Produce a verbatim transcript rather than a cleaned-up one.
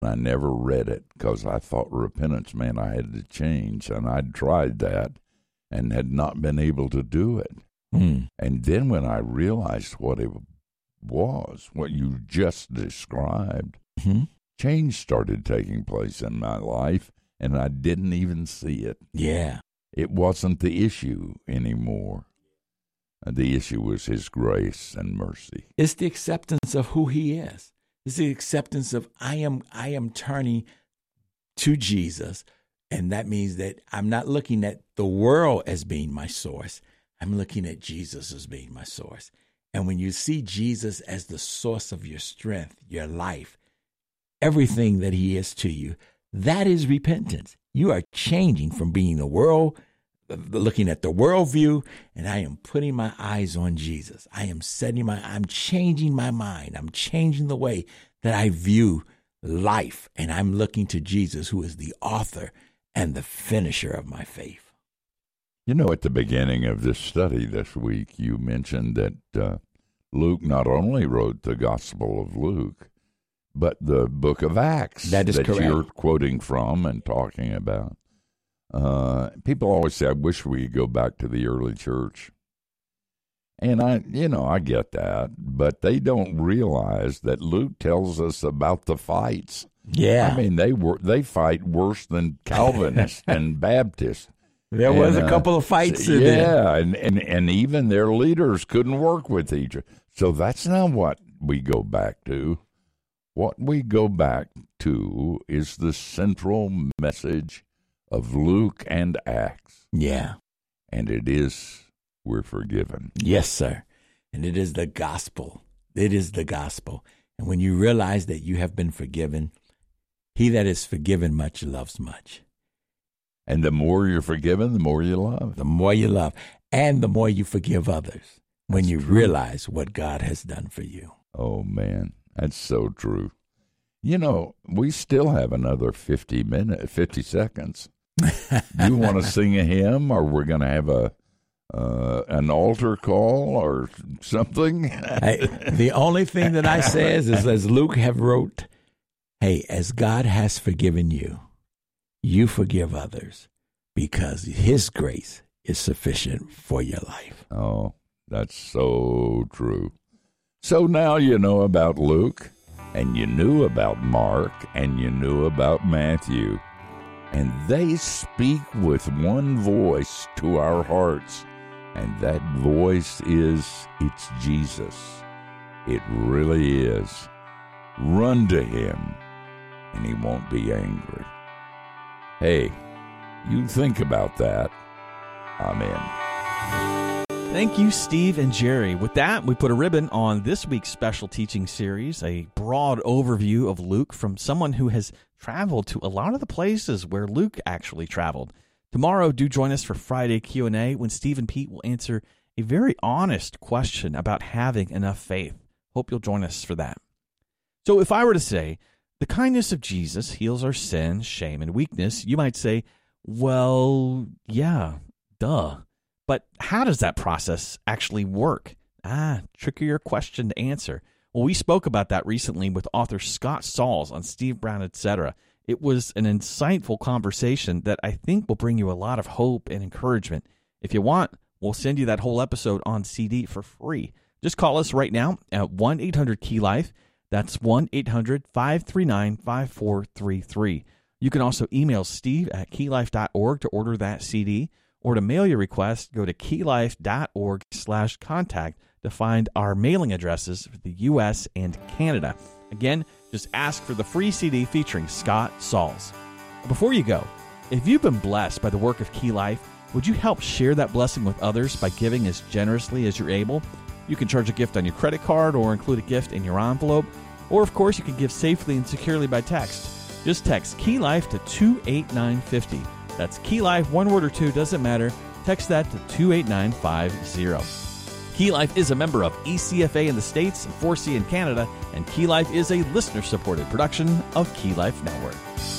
I never read it because I thought repentance meant I had to change, and I'd tried that and had not been able to do it. Mm. And then when I realized what it was, what you just described, Mm-hmm. change started taking place in my life, and I didn't even see it. Yeah. It wasn't the issue anymore. The issue was his grace and mercy. It's the acceptance of who he is. It's the acceptance of I am I am turning to Jesus, and that means that I'm not looking at the world as being my source. I'm looking at Jesus as being my source. And when you see Jesus as the source of your strength, your life, everything that he is to you, that is repentance. You are changing from being the world, looking at the worldview, and I am putting my eyes on Jesus. I am setting my, I'm changing my mind. I'm changing the way that I view life, and I'm looking to Jesus, who is the author and the finisher of my faith. You know, at the beginning of this study this week, you mentioned that uh, Luke not only wrote the Gospel of Luke, but the book of Acts that is that correct. You're quoting from and talking about. Uh, people always say, I wish we could go back to the early church. And I, you know, I get that, but they don't realize that Luke tells us about the fights. Yeah. I mean, they were they fight worse than Calvinists and Baptists. There and, was a uh, couple of fights in yeah, there. and, and, and even their leaders couldn't work with each other. So that's not what we go back to. What we go back to is the central message of Luke and Acts. Yeah. And it is, we're forgiven. Yes, sir. And it is the gospel. It is the gospel. And when you realize that you have been forgiven, he that is forgiven much loves much. And the more you're forgiven, the more you love. The more you love. And the more you forgive others when That's you true. realize what God has done for you. Oh, man, that's so true. You know, we still have another fifty minutes, fifty seconds. Do you want to sing a hymn, or we're going to have a uh, an altar call or something? Hey, the only thing that I says is, as Luke have wrote, hey, as God has forgiven you, you forgive others because his grace is sufficient for your life. Oh, that's so true. So now you know about Luke, and you knew about Mark, and you knew about Matthew. And they speak with one voice to our hearts. And that voice is, it's Jesus. It really is. Run to him, and he won't be angry. Hey, you think about that. Amen. Thank you, Steve and Jerry. With that, we put a ribbon on this week's special teaching series, a broad overview of Luke from someone who has traveled to a lot of the places where Luke actually traveled. Tomorrow, do join us for Friday Q and A when Steve and Pete will answer a very honest question about having enough faith. Hope you'll join us for that. So if I were to say, the kindness of Jesus heals our sin, shame, and weakness, you might say, well, yeah, duh. But how does that process actually work? Ah, trickier question to answer. Well, we spoke about that recently with author Scott Sauls on Steve Brown, et cetera. It was an insightful conversation that I think will bring you a lot of hope and encouragement. If you want, we'll send you that whole episode on C D for free. Just call us right now at one eight hundred key life. That's one eight hundred five three nine five four three three. You can also email Steve at key life dot org to order that C D. Or to mail your request, go to key life dot org slash contact to find our mailing addresses for the U S and Canada. Again, just ask for the free C D featuring Scott Sauls. Before you go, if you've been blessed by the work of Key Life, would you help share that blessing with others by giving as generously as you're able? You can charge a gift on your credit card or include a gift in your envelope. Or, of course, you can give safely and securely by text. Just text Key Life to two eight nine five zero. That's Key Life, one word or two, doesn't matter. Text that to two eight nine five zero. Key Life is a member of E C F A in the States and four C in Canada, and Key Life is a listener-supported production of Key Life Network.